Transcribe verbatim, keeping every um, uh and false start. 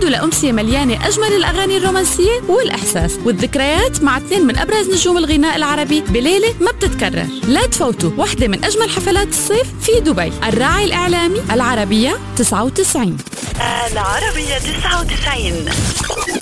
تعودوا لأمسية مليانة أجمل الأغاني الرومانسية والإحساس والذكريات مع اثنين من أبرز نجوم الغناء العربي بليلة ما بتتكرر. لا تفوتوا واحدة من أجمل حفلات الصيف في دبي. الراعي الإعلامي العربية تسعة وتسعين. العربية تسعة وتسعين.